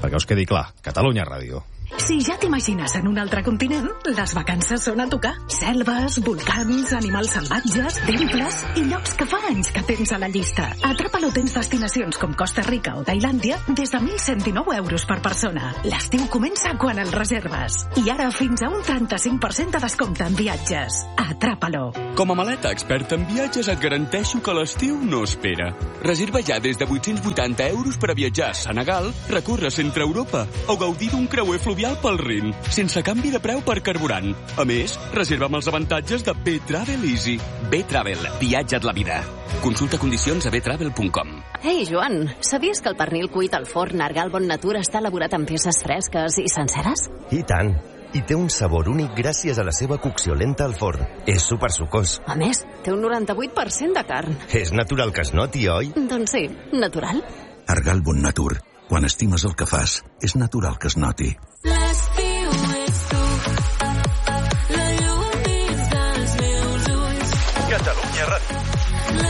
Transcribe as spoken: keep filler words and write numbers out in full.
Perquè us quedi clar, Catalunya Ràdio. Si ja t'imagines en un altre continent, les vacances són a tocar. Selves, volcans, animals salvatges, temples i llocs que fa anys que tens a la llista. A Atrapalo tens destinacions com Costa Rica o Tailàndia des de mil cent dinou euros per persona. L'estiu comença quan el reserves. I ara fins a un trenta-cinc per cent de descompte en viatges. Atrapalo. Com a maleta experta en viatges et garanteixo que l'estiu no espera. Reserva ja des de vuit-cents vuitanta euros per a viatjar a Senegal, recórrer centre Europa o gaudir d'un creuer fluvial pel Rin, sense canvi de preu per carburant. A més, reserva amb els avantatges de B-Travel Easy. B-Travel, viatja't la vida. Consulta condicions a b travel punt com. Ei, Joan, sabies que el pernil cuit al forn Argal Bon Natura està elaborat amb peces fresques i senceres? I tant. I té un sabor únic gràcies a la seva cocció lenta al forn. És supersucós. A més, té un noranta-vuit per cent de carn. És natural que es noti, oi? Doncs sí, natural. Argal Bon Natur. Quan estimes el que fas, és natural que es noti. L'estiu és tu, la llum dins dels meus ulls. Catalunya Ràdio.